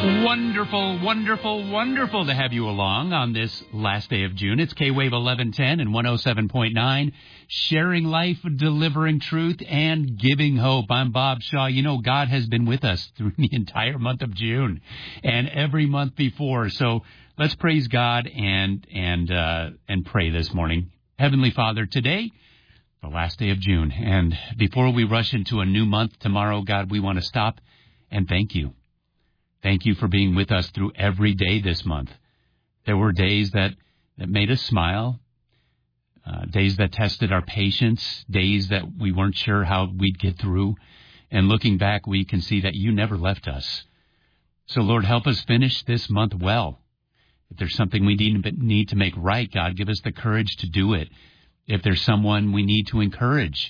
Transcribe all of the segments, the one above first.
Wonderful, wonderful, wonderful to have you along on this last day of June. It's K-Wave 1110 and 107.9, sharing life, delivering truth, and giving hope. I'm Bob Shaw. You know, God has been with us through the entire month of June and every month before. So let's praise God and pray this morning. Heavenly Father, today, the last day of June, and before we rush into a new month tomorrow, God, we want to stop and thank you. Thank you for being with us through every day this month. There were days that made us smile, days that tested our patience, days that we weren't sure how we'd get through. And looking back, we can see that you never left us. So, Lord, help us finish this month well. If there's something we need to make right, God, give us the courage to do it. If there's someone we need to encourage,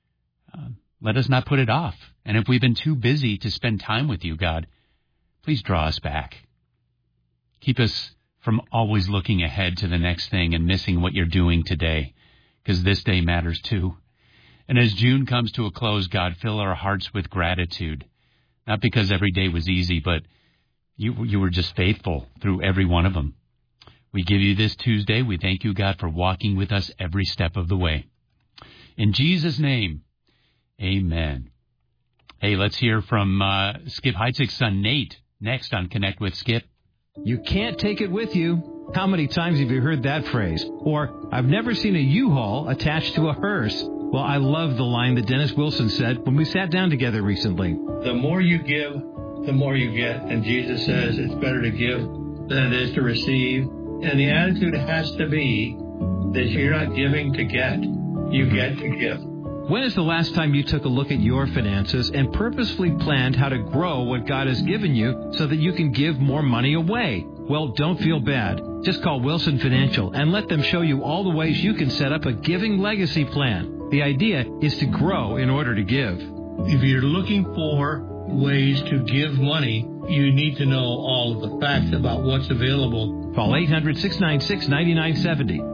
let us not put it off. And if we've been too busy to spend time with you, God, please draw us back. Keep us from always looking ahead to the next thing and missing what you're doing today, because this day matters too. And as June comes to a close, God, fill our hearts with gratitude, not because every day was easy, but you were just faithful through every one of them. We give you this Tuesday. We thank you, God, for walking with us every step of the way. In Jesus' name, amen. Hey, let's hear from Skip Heitzig's son, Nate, next on Connect with Skip. You can't take it with you. How many times have you heard that phrase? Or, I've never seen a U-Haul attached to a hearse. Well, I love the line that Dennis Wilson said when we sat down together recently. The more you give, the more you get. And Jesus says it's better to give than it is to receive. And the attitude has to be that you're not giving to get. You get to give. When is the last time you took a look at your finances and purposefully planned how to grow what God has given you so that you can give more money away? Well, don't feel bad. Just call Wilson Financial and let them show you all the ways you can set up a giving legacy plan. The idea is to grow in order to give. If you're looking for ways to give money, you need to know all of the facts about what's available. Call 800-696-9970.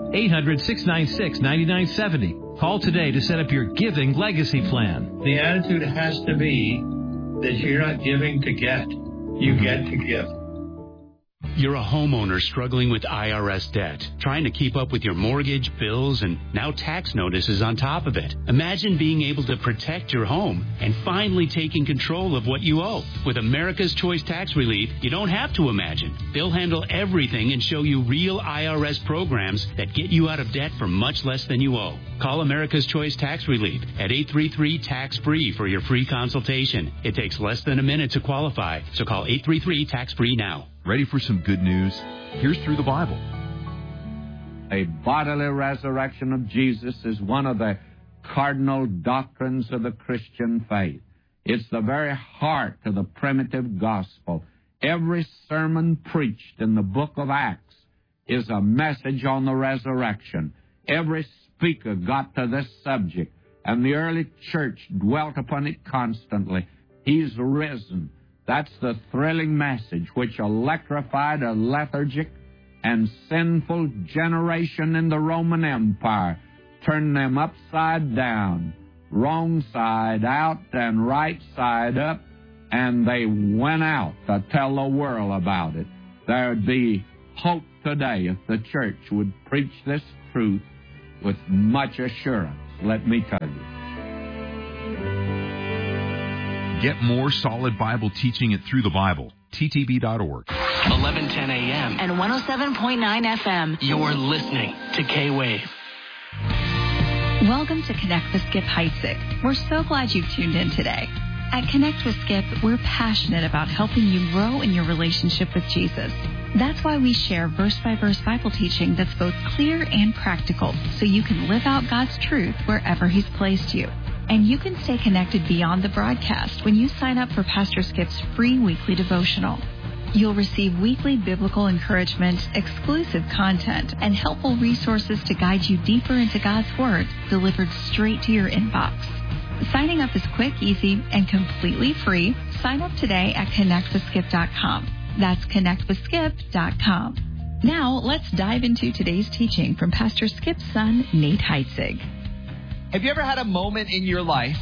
800-696-9970. Call today to set up your giving legacy plan. The attitude has to be that you're not giving to get. You get to give. You're a homeowner struggling with IRS debt, trying to keep up with your mortgage, bills, and now tax notices on top of it. Imagine being able to protect your home and finally taking control of what you owe. With America's Choice Tax Relief, you don't have to imagine. They'll handle everything and show you real IRS programs that get you out of debt for much less than you owe. Call America's Choice Tax Relief at 833-TAX-FREE for your free consultation. It takes less than a minute to qualify, so call 833-TAX-FREE now. Ready for some good news? Here's Through the Bible. A bodily resurrection of Jesus is one of the cardinal doctrines of the Christian faith. It's the very heart of the primitive gospel. Every sermon preached in the book of Acts is a message on the resurrection. Every speaker got to this subject, and the early church dwelt upon it constantly. He's risen. That's the thrilling message which electrified a lethargic and sinful generation in the Roman Empire, turned them upside down, wrong side out and right side up, and they went out to tell the world about it. There'd be hope today if the church would preach this truth with much assurance, let me tell you. Get more solid Bible teaching at Through the Bible. ttb.org. 1110 a.m. and 107.9 FM. You're listening to K-Wave. Welcome to Connect with Skip Heitzig. We're so glad you've tuned in today. At Connect with Skip, we're passionate about helping you grow in your relationship with Jesus. That's why we share verse-by-verse Bible teaching that's both clear and practical, so you can live out God's truth wherever He's placed you. And you can stay connected beyond the broadcast when you sign up for Pastor Skip's free weekly devotional. You'll receive weekly biblical encouragement, exclusive content, and helpful resources to guide you deeper into God's Word, delivered straight to your inbox. Signing up is quick, easy, and completely free. Sign up today at connectwithskip.com. That's connectwithskip.com. Now, let's dive into today's teaching from Pastor Skip's son, Nate Heitzig. Have you ever had a moment in your life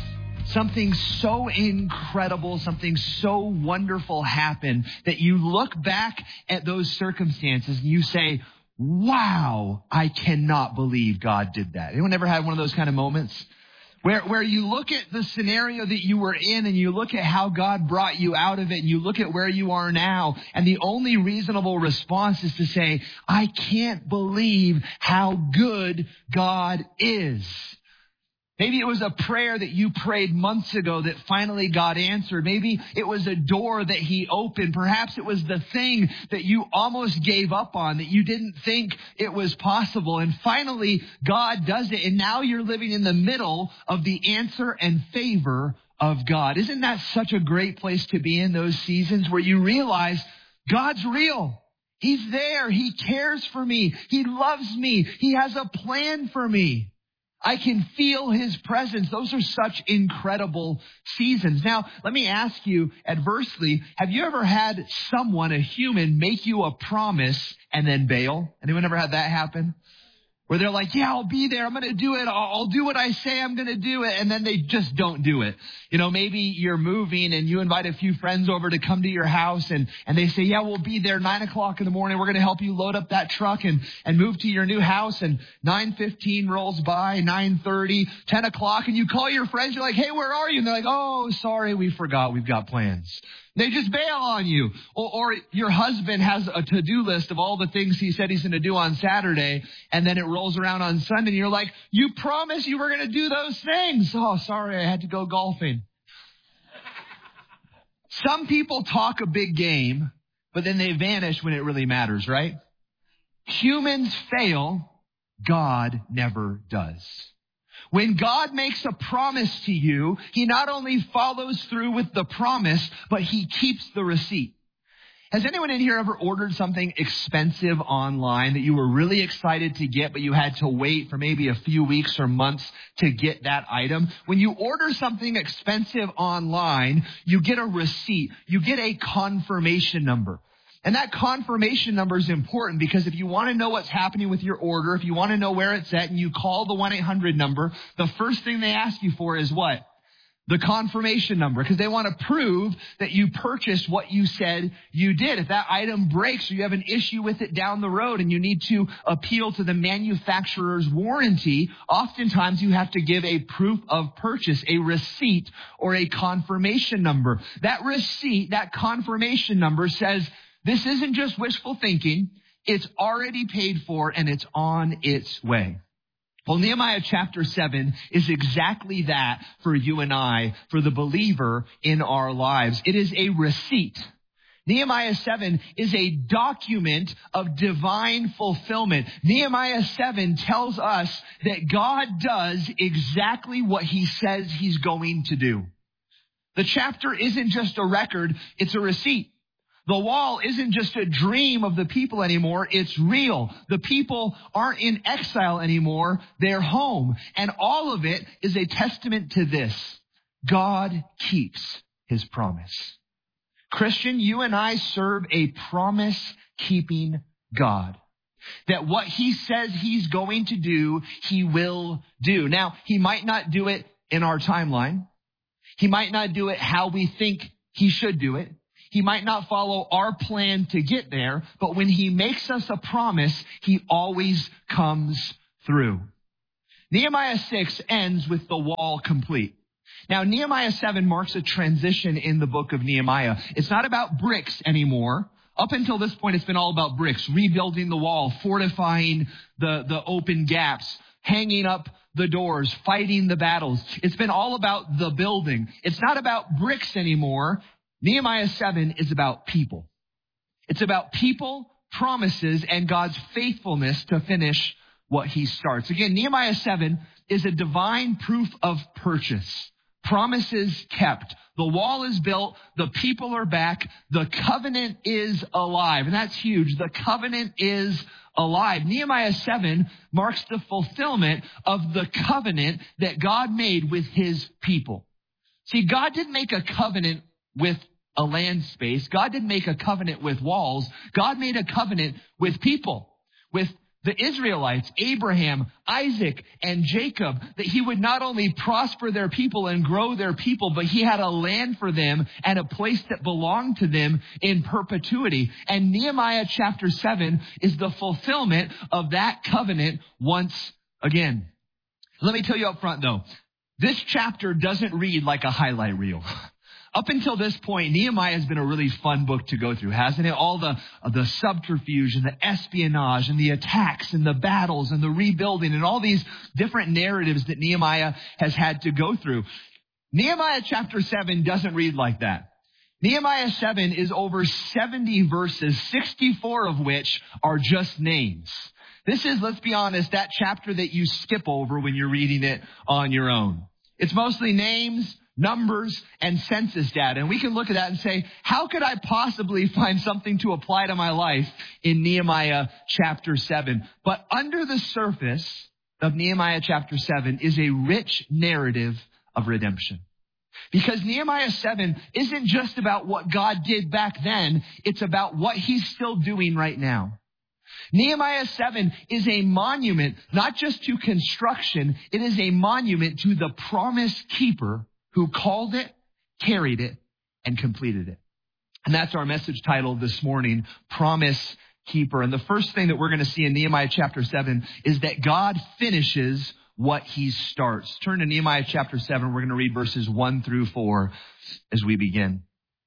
something so incredible, something so wonderful happened that you look back at those circumstances and you say, wow, I cannot believe God did that. Anyone ever had one of those kind of moments? Where you look at the scenario that you were in and you look at how God brought you out of it and you look at where you are now, and the only reasonable response is to say, I can't believe how good God is. Maybe it was a prayer that you prayed months ago that finally got answered. Maybe it was a door that he opened. Perhaps it was the thing that you almost gave up on, that you didn't think it was possible. And finally, God does it. And now you're living in the middle of the answer and favor of God. Isn't that such a great place to be in those seasons where you realize God's real? He's there. He cares for me. He loves me. He has a plan for me. I can feel his presence. Those are such incredible seasons. Now, let me ask you adversely, have you ever had someone, a human, make you a promise and then bail? Anyone ever had that happen? Where they're like, yeah, I'll be there. I'm going to do it. I'll do what I say I'm going to do it. And then they just don't do it. You know, maybe you're moving and you invite a few friends over to come to your house and they say, yeah, we'll be there 9 o'clock in the morning. We're going to help you load up that truck and move to your new house. And 9:15 rolls by, 9:30, 10 o'clock. And you call your friends. You're like, hey, where are you? And they're like, oh, sorry, we forgot. We've got plans. They just bail on you. Or your husband has a to-do list of all the things he said he's going to do on Saturday, and then it rolls around on Sunday, and you're like, you promised you were going to do those things. Oh, sorry, I had to go golfing. Some people talk a big game, but then they vanish when it really matters, right? Humans fail. God never does. When God makes a promise to you, he not only follows through with the promise, but he keeps the receipt. Has anyone in here ever ordered something expensive online that you were really excited to get, but you had to wait for maybe a few weeks or months to get that item? When you order something expensive online, you get a receipt. You get a confirmation number. And that confirmation number is important because if you want to know what's happening with your order, if you want to know where it's at and you call the 1-800 number, the first thing they ask you for is what? The confirmation number, because they want to prove that you purchased what you said you did. If that item breaks or you have an issue with it down the road and you need to appeal to the manufacturer's warranty, oftentimes you have to give a proof of purchase, a receipt or a confirmation number. That receipt, that confirmation number says, this isn't just wishful thinking. It's already paid for and it's on its way. Well, Nehemiah chapter 7 is exactly that for you and I, for the believer in our lives. It is a receipt. Nehemiah 7 is a document of divine fulfillment. Nehemiah 7 tells us that God does exactly what he says he's going to do. The chapter isn't just a record, it's a receipt. The wall isn't just a dream of the people anymore. It's real. The people aren't in exile anymore. They're home. And all of it is a testament to this. God keeps his promise. Christian, you and I serve a promise-keeping God. That what he says he's going to do, he will do. Now, he might not do it in our timeline. He might not do it how we think he should do it. He might not follow our plan to get there, but when he makes us a promise, he always comes through. Nehemiah 6 ends with the wall complete. Now, Nehemiah 7 marks a transition in the book of Nehemiah. It's not about bricks anymore. Up until this point, it's been all about bricks, rebuilding the wall, fortifying the open gaps, hanging up the doors, fighting the battles. It's been all about the building. It's not about bricks anymore. Nehemiah 7 is about people. It's about people, promises, and God's faithfulness to finish what he starts. Again, Nehemiah 7 is a divine proof of purchase. Promises kept. The wall is built. The people are back. The covenant is alive. And that's huge. The covenant is alive. Nehemiah 7 marks the fulfillment of the covenant that God made with his people. See, God didn't make a covenant with a land space. God didn't make a covenant with walls. God made a covenant with people, with the Israelites, Abraham, Isaac, and Jacob, that he would not only prosper their people and grow their people, but he had a land for them and a place that belonged to them in perpetuity. And Nehemiah chapter 7 is the fulfillment of that covenant once again. Let me tell you up front, though, this chapter doesn't read like a highlight reel. Up until this point, Nehemiah has been a really fun book to go through, hasn't it? All the subterfuge and the espionage and the attacks and the battles and the rebuilding and all these different narratives that Nehemiah has had to go through. Nehemiah chapter 7 doesn't read like that. Nehemiah 7 is over 70 verses, 64 of which are just names. This is, let's be honest, that chapter that you skip over when you're reading it on your own. It's mostly names, numbers, and census data. And we can look at that and say, how could I possibly find something to apply to my life in Nehemiah chapter 7? But under the surface of Nehemiah chapter 7 is a rich narrative of redemption. Because Nehemiah 7 isn't just about what God did back then, it's about what he's still doing right now. Nehemiah 7 is a monument, not just to construction, it is a monument to the promise keeper who called it, carried it, and completed it. And that's our message title this morning, Promise Keeper. And the first thing that we're going to see in Nehemiah chapter 7 is that God finishes what he starts. Turn to Nehemiah chapter 7. We're going to read verses 1 through 4 as we begin.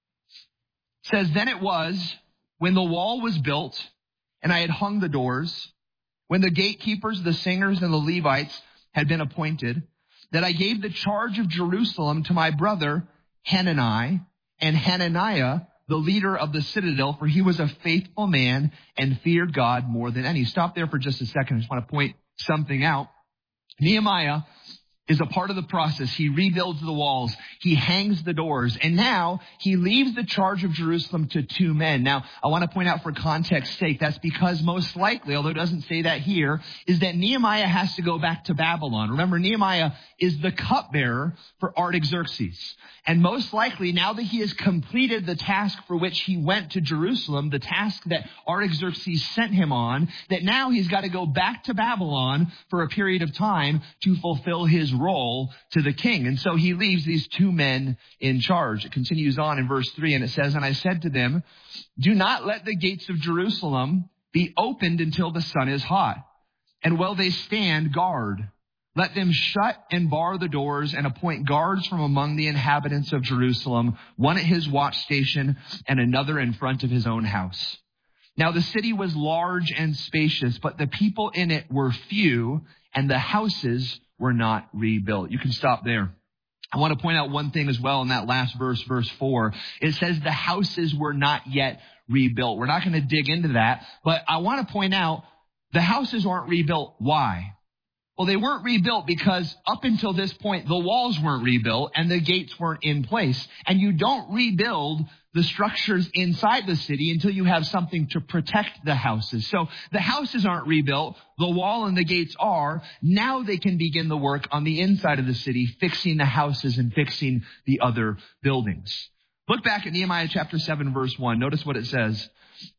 It says, Then it was, when the wall was built, and I had hung the doors, when the gatekeepers, the singers, and the Levites had been appointed, that I gave the charge of Jerusalem to my brother Hanani, and Hananiah, the leader of the citadel, for he was a faithful man and feared God more than any. Stop there for just a second. I just want to point something out. Nehemiah is a part of the process. He rebuilds the walls. He hangs the doors. And now he leaves the charge of Jerusalem to two men. Now, I want to point out for context sake, that's because most likely, although it doesn't say that here, is that Nehemiah has to go back to Babylon. Remember, Nehemiah is the cupbearer for Artaxerxes. And most likely, now that he has completed the task for which he went to Jerusalem, the task that Artaxerxes sent him on, that now he's got to go back to Babylon for a period of time to fulfill his role to the king. And so he leaves these two men in charge. It continues on in verse 3, and it says, And I said to them, Do not let the gates of Jerusalem be opened until the sun is hot. And while they stand guard, let them shut and bar the doors and appoint guards from among the inhabitants of Jerusalem, one at his watch station and another in front of his own house. Now the city was large and spacious, but the people in it were few, and the houses were not rebuilt. You can stop there. I want to point out one thing as well in that last verse, verse 4. It says the houses were not yet rebuilt. We're not going to dig into that, but I want to point out the houses aren't rebuilt. Why? Well, they weren't rebuilt because up until this point, the walls weren't rebuilt and the gates weren't in place. And you don't rebuild the structures inside the city until you have something to protect the houses. So the houses aren't rebuilt. The wall and the gates are. Now they can begin the work on the inside of the city, fixing the houses and fixing the other buildings. Look back at Nehemiah chapter 7, verse 1. Notice what it says.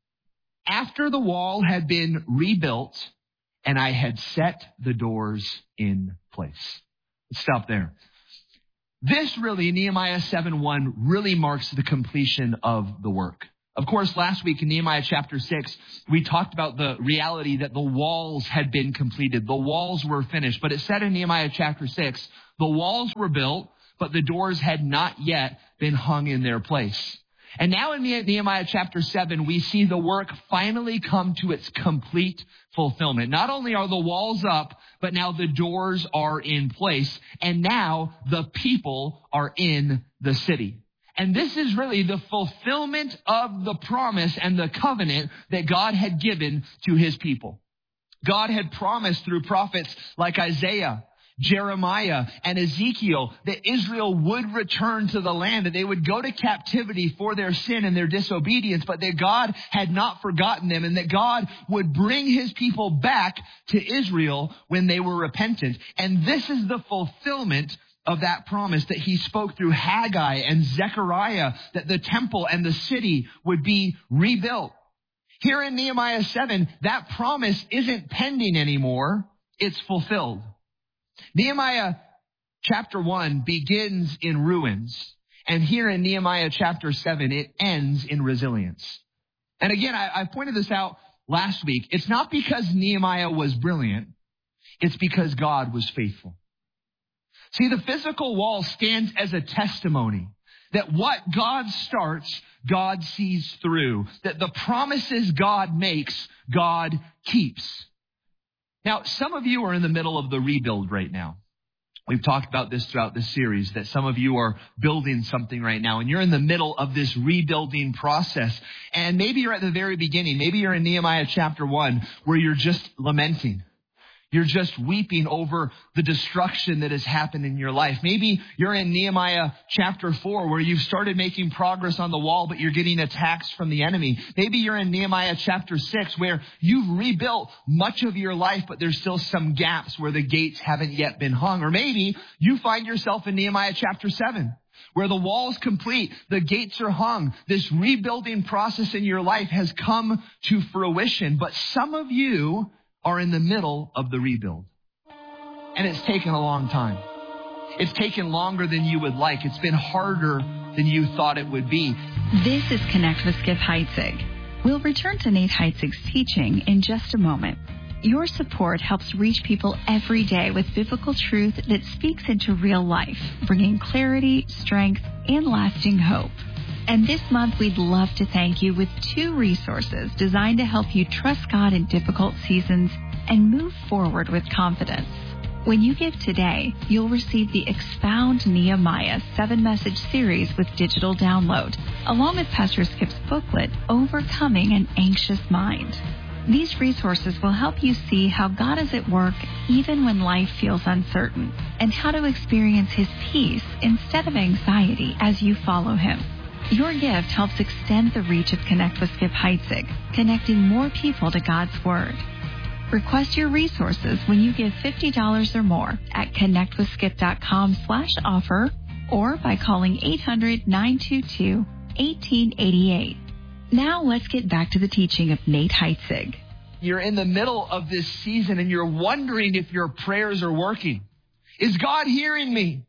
After the wall had been rebuilt, and I had set the doors in place. Let's stop there. This really, Nehemiah 7:1, really marks the completion of the work. Of course, last week in Nehemiah chapter 6, we talked about the reality that the walls had been completed. The walls were finished. But it said in Nehemiah chapter 6, the walls were built, but the doors had not yet been hung in their place. And now in Nehemiah chapter 7, we see the work finally come to its complete fulfillment. Not only are the walls up, but now the doors are in place. And now the people are in the city. And this is really the fulfillment of the promise and the covenant that God had given to his people. God had promised through prophets like Isaiah, Jeremiah, and Ezekiel that Israel would return to the land, that they would go to captivity for their sin and their disobedience, but that God had not forgotten them and that God would bring his people back to Israel when they were repentant. And this is the fulfillment of that promise that he spoke through Haggai and Zechariah, that the temple and the city would be rebuilt. Here in Nehemiah 7, that promise isn't pending anymore. It's fulfilled. Nehemiah chapter 1 begins in ruins. And here in Nehemiah chapter 7, it ends in resilience. And again, I pointed this out last week. It's not because Nehemiah was brilliant. It's because God was faithful. See, the physical wall stands as a testimony that what God starts, God sees through. That the promises God makes, God keeps. Now, some of you are in the middle of the rebuild right now. We've talked about this throughout this series, that some of you are building something right now, and you're in the middle of this rebuilding process. And maybe you're at the very beginning. Maybe you're in Nehemiah chapter 1, where you're just lamenting. You're just weeping over the destruction that has happened in your life. Maybe you're in Nehemiah chapter 4 where you've started making progress on the wall, but you're getting attacks from the enemy. Maybe you're in Nehemiah chapter 6 where you've rebuilt much of your life, but there's still some gaps where the gates haven't yet been hung. Or maybe you find yourself in Nehemiah chapter 7 where the wall is complete, the gates are hung. This rebuilding process in your life has come to fruition. But some of you are in the middle of the rebuild. And it's taken a long time. It's taken longer than you would like. It's been harder than you thought it would be. This is Connect with Skip Heitzig. We'll return to Nate Heitzig's teaching in just a moment. Your support helps reach people every day with biblical truth that speaks into real life, bringing clarity, strength, and lasting hope. And this month, we'd love to thank you with 2 resources designed to help you trust God in difficult seasons and move forward with confidence. When you give today, you'll receive the Expound Nehemiah 7-message series with digital download, along with Pastor Skip's booklet, Overcoming an Anxious Mind. These resources will help you see how God is at work even when life feels uncertain, and how to experience His peace instead of anxiety as you follow Him. Your gift helps extend the reach of Connect with Skip Heitzig, connecting more people to God's Word. Request your resources when you give $50 or more at connectwithskip.com/offer or by calling 800-922-1888. Now let's get back to the teaching of Nate Heitzig. You're in the middle of this season and you're wondering if your prayers are working. Is God hearing me?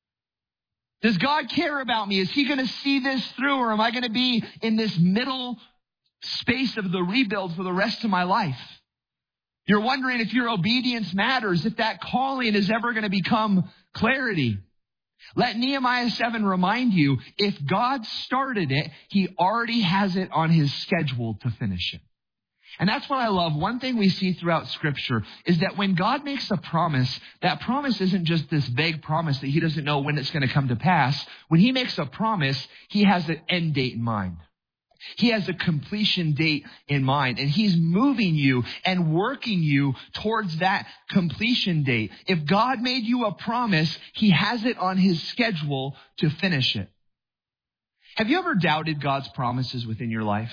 Does God care about me? Is He going to see this through, or am I going to be in this middle space of the rebuild for the rest of my life? You're wondering if your obedience matters, if that calling is ever going to become clarity. Let Nehemiah 7 remind you, if God started it, He already has it on His schedule to finish it. And that's what I love. One thing we see throughout Scripture is that when God makes a promise, that promise isn't just this vague promise that He doesn't know when it's going to come to pass. When He makes a promise, He has an end date in mind. He has a completion date in mind, and He's moving you and working you towards that completion date. If God made you a promise, He has it on His schedule to finish it. Have you ever doubted God's promises within your life?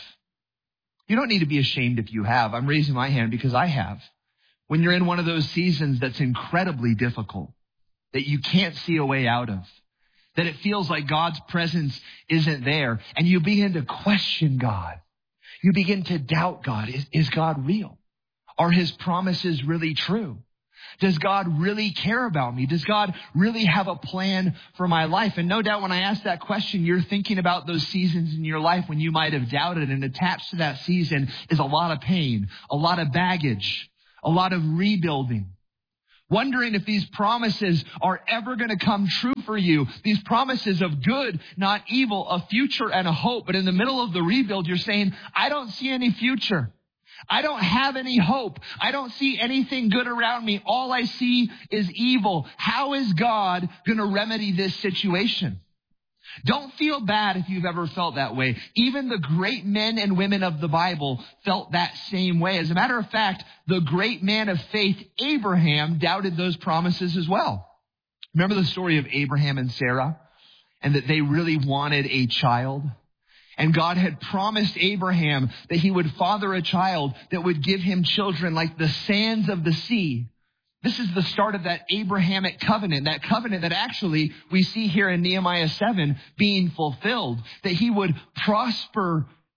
You don't need to be ashamed if you have. I'm raising my hand because I have. When you're in one of those seasons that's incredibly difficult, that you can't see a way out of, that it feels like God's presence isn't there, and you begin to question God. You begin to doubt God. Is God real? Are His promises really true? Does God really care about me? Does God really have a plan for my life? And no doubt when I ask that question, you're thinking about those seasons in your life when you might have doubted, and attached to that season is a lot of pain, a lot of baggage, a lot of rebuilding. Wondering if these promises are ever going to come true for you. These promises of good, not evil, a future and a hope. But in the middle of the rebuild, you're saying, I don't see any future. I don't have any hope. I don't see anything good around me. All I see is evil. How is God going to remedy this situation? Don't feel bad if you've ever felt that way. Even the great men and women of the Bible felt that same way. As a matter of fact, the great man of faith, Abraham, doubted those promises as well. Remember the story of Abraham and Sarah, and that they really wanted a child? And God had promised Abraham that He would father a child that would give him children like the sands of the sea. This is the start of that Abrahamic covenant, that covenant that actually we see here in Nehemiah 7 being fulfilled, that He would prosper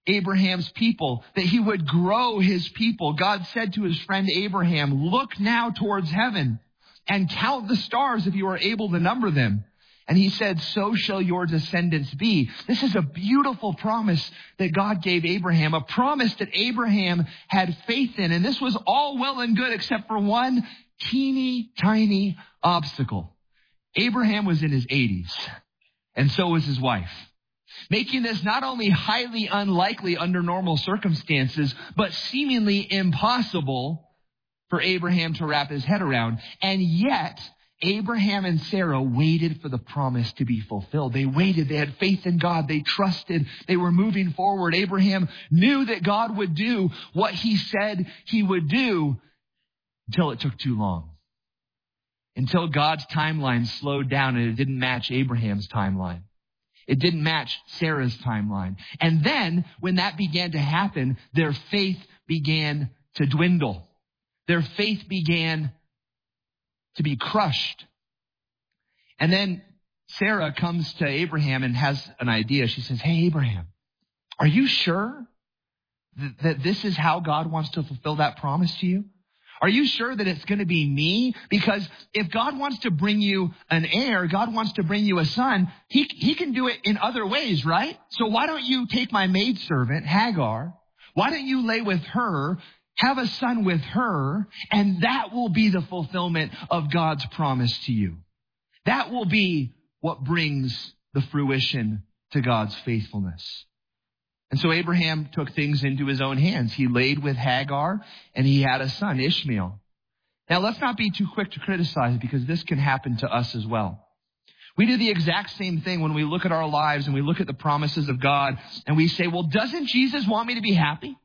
Abraham's people, that he would grow his people. God said to his friend Abraham, look now towards heaven and count the stars if you are able to number them. And he said, so shall your descendants be. This is a beautiful promise that God gave Abraham, a promise that Abraham had faith in. And this was all well and good except for one teeny tiny obstacle. Abraham was in his 80s, and so was his wife, making this not only highly unlikely under normal circumstances, but seemingly impossible for Abraham to wrap his head around. And yet, Abraham and Sarah waited for the promise to be fulfilled. They waited. They had faith in God. They trusted. They were moving forward. Abraham knew that God would do what he said he would do until it took too long. Until God's timeline slowed down and it didn't match Abraham's timeline. It didn't match Sarah's timeline. And then when that began to happen, their faith began to dwindle. Their faith began to be crushed. And then Sarah comes to Abraham and has an idea. She says, hey, Abraham, are you sure that this is how God wants to fulfill that promise to you? Are you sure that it's going to be me? Because if God wants to bring you an heir, God wants to bring you a son, he can do it in other ways, right? So why don't you take my maidservant, Hagar? Why don't you lay with her, have a son with her, and that will be the fulfillment of God's promise to you. That will be what brings the fruition to God's faithfulness. And so Abraham took things into his own hands. He laid with Hagar and he had a son, Ishmael. Now let's not be too quick to criticize, because this can happen to us as well. We do the exact same thing when we look at our lives and we look at the promises of God and we say, well, doesn't Jesus want me to be happy?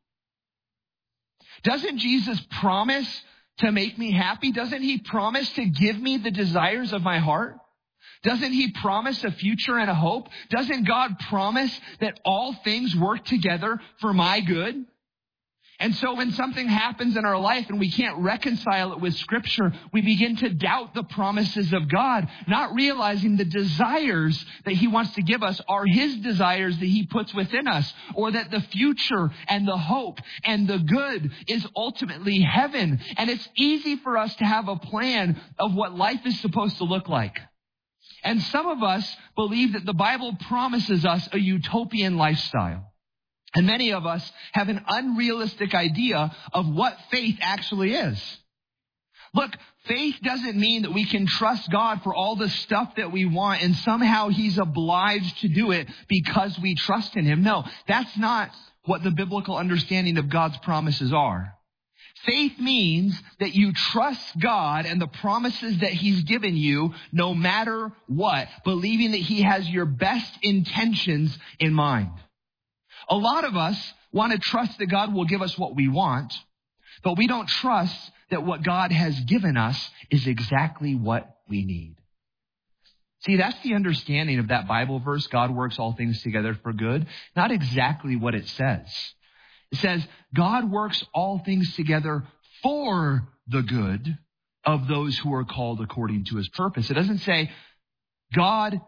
Doesn't Jesus promise to make me happy? Doesn't he promise to give me the desires of my heart? Doesn't he promise a future and a hope? Doesn't God promise that all things work together for my good? And so when something happens in our life and we can't reconcile it with Scripture, we begin to doubt the promises of God, not realizing the desires that he wants to give us are his desires that he puts within us, or that the future and the hope and the good is ultimately heaven. And it's easy for us to have a plan of what life is supposed to look like. And some of us believe that the Bible promises us a utopian lifestyle. And many of us have an unrealistic idea of what faith actually is. Look, faith doesn't mean that we can trust God for all the stuff that we want and somehow he's obliged to do it because we trust in him. No, that's not what the biblical understanding of God's promises are. Faith means that you trust God and the promises that he's given you no matter what, believing that he has your best intentions in mind. A lot of us want to trust that God will give us what we want, but we don't trust that what God has given us is exactly what we need. See, that's the understanding of that Bible verse, God works all things together for good, not exactly what it says. It says, God works all things together for the good of those who are called according to his purpose. It doesn't say God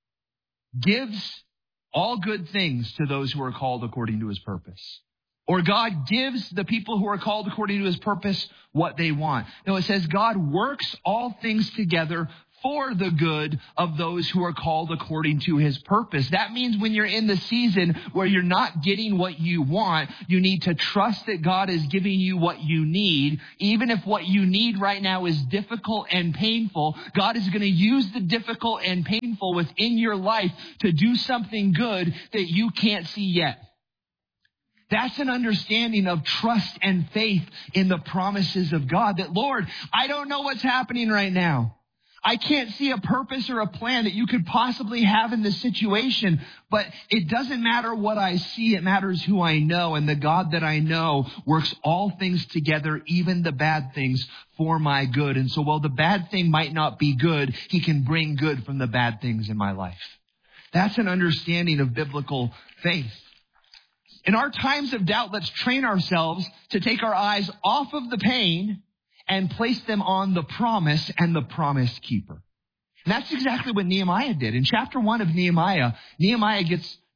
gives all good things to those who are called according to his purpose, or God gives the people who are called according to his purpose what they want. No, it says God works all things together for the good of those who are called according to his purpose. That means when you're in the season where you're not getting what you want, you need to trust that God is giving you what you need. Even if what you need right now is difficult and painful, God is going to use the difficult and painful within your life to do something good that you can't see yet. That's an understanding of trust and faith in the promises of God. That, Lord, I don't know what's happening right now. I can't see a purpose or a plan that you could possibly have in this situation, but it doesn't matter what I see. It matters who I know, and the God that I know works all things together, even the bad things, for my good. And so while the bad thing might not be good, he can bring good from the bad things in my life. That's an understanding of biblical faith. In our times of doubt, let's train ourselves to take our eyes off of the pain and place them on the promise and the promise keeper. And that's exactly what Nehemiah did. In chapter 1 of Nehemiah, Nehemiah gets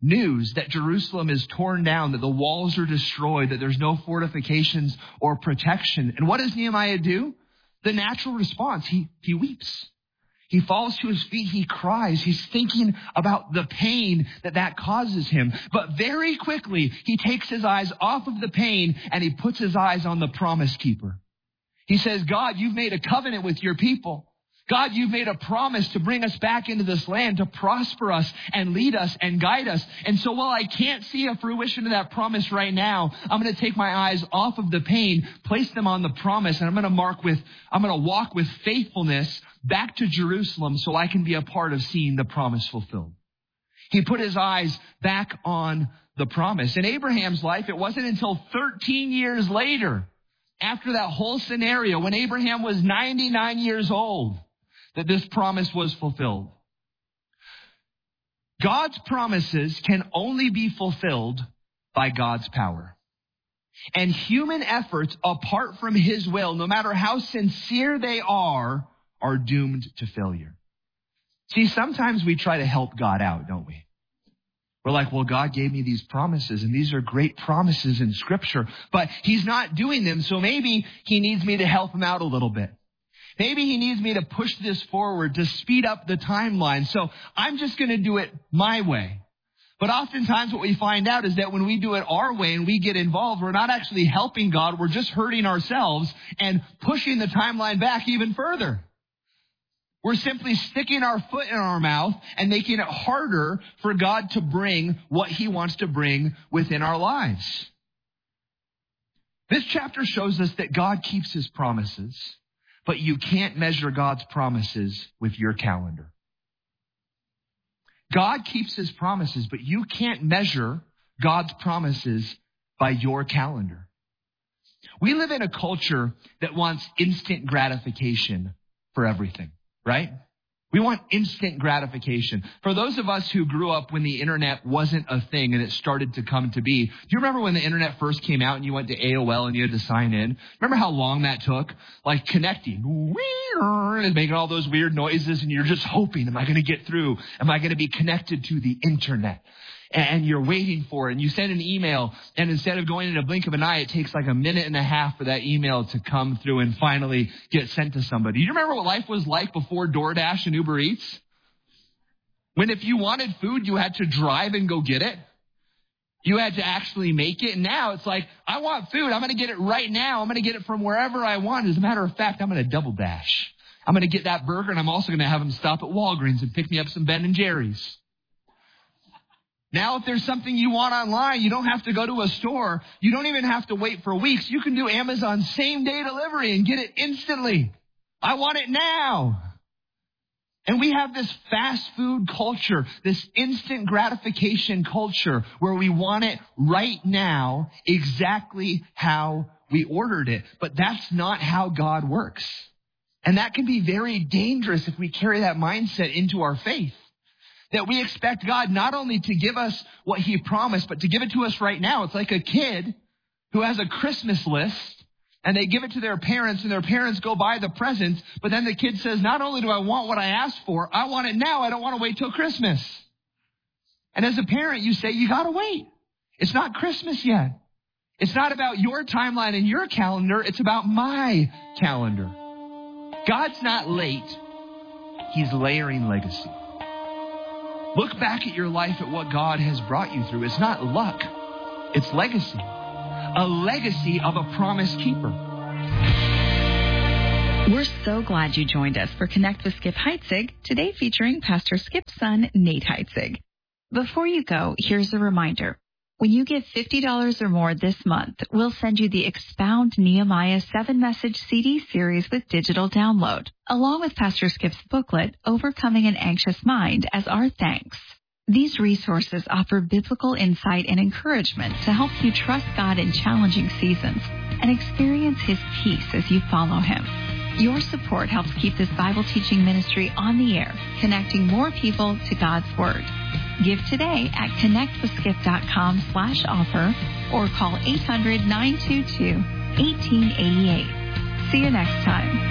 news that Jerusalem is torn down, that the walls are destroyed, that there's no fortifications or protection. And what does Nehemiah do? The natural response, he weeps. He falls to his feet. He cries. He's thinking about the pain that causes him. But very quickly, he takes his eyes off of the pain and he puts his eyes on the promise keeper. He says, God, you've made a covenant with your people. God, you've made a promise to bring us back into this land, to prosper us and lead us and guide us. And so while I can't see a fruition of that promise right now, I'm going to take my eyes off of the pain, place them on the promise, and I'm going to walk with faithfulness back to Jerusalem so I can be a part of seeing the promise fulfilled. He put his eyes back on the promise. In Abraham's life, it wasn't until 13 years later, after that whole scenario, when Abraham was 99 years old, that this promise was fulfilled. God's promises can only be fulfilled by God's power. And human efforts apart from his will, no matter how sincere they are doomed to failure. See, sometimes we try to help God out, don't we? We're like, well, God gave me these promises, and these are great promises in Scripture, but he's not doing them, so maybe he needs me to help him out a little bit. Maybe he needs me to push this forward, to speed up the timeline, so I'm just going to do it my way. But oftentimes what we find out is that when we do it our way and we get involved, we're not actually helping God, we're just hurting ourselves and pushing the timeline back even further. We're simply sticking our foot in our mouth and making it harder for God to bring what he wants to bring within our lives. This chapter shows us that God keeps his promises, but you can't measure God's promises with your calendar. God keeps his promises, but you can't measure God's promises by your calendar. We live in a culture that wants instant gratification for everything. Right? We want instant gratification. For those of us who grew up when the internet wasn't a thing and it started to come to be, do you remember when the internet first came out and you went to AOL and you had to sign in? Remember how long that took? Like connecting. And making all those weird noises and you're just hoping, am I going to get through? Am I going to be connected to the internet? And you're waiting for it, and you send an email, and instead of going in a blink of an eye, it takes like a minute and a half for that email to come through and finally get sent to somebody. Do you remember what life was like before DoorDash and Uber Eats? When if you wanted food, you had to drive and go get it. You had to actually make it. And now it's like, I want food. I'm going to get it right now. I'm going to get it from wherever I want. As a matter of fact, I'm going to double dash. I'm going to get that burger, and I'm also going to have them stop at Walgreens and pick me up some Ben & Jerry's. Now, if there's something you want online, you don't have to go to a store. You don't even have to wait for weeks. You can do Amazon same-day delivery and get it instantly. I want it now. And we have this fast food culture, this instant gratification culture where we want it right now exactly how we ordered it. But that's not how God works. And that can be very dangerous if we carry that mindset into our faith. That we expect God not only to give us what he promised, but to give it to us right now. It's like a kid who has a Christmas list and they give it to their parents and their parents go buy the presents. But then the kid says, not only do I want what I asked for, I want it now. I don't want to wait till Christmas. And as a parent, you say, you got to wait. It's not Christmas yet. It's not about your timeline and your calendar. It's about my calendar. God's not late. He's layering legacy. Look back at your life at what God has brought you through. It's not luck. It's legacy. A legacy of a promise keeper. We're so glad you joined us for Connect with Skip Heitzig, today featuring Pastor Skip's son, Nate Heitzig. Before you go, here's a reminder. When you give $50 or more this month, we'll send you the Expound Nehemiah 7-message CD series with digital download, along with Pastor Skip's booklet, Overcoming an Anxious Mind, as our thanks. These resources offer biblical insight and encouragement to help you trust God in challenging seasons and experience his peace as you follow him. Your support helps keep this Bible teaching ministry on the air, connecting more people to God's Word. Give today at connectwithskip.com/offer or call 800-922-1888. See you next time.